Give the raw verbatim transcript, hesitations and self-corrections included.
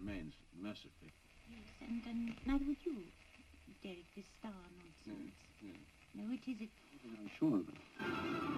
remains, mercifully. Yes, and, and neither would you, Derek, this star nonsense. Yes, yes. No, it is it. I'm sure of it.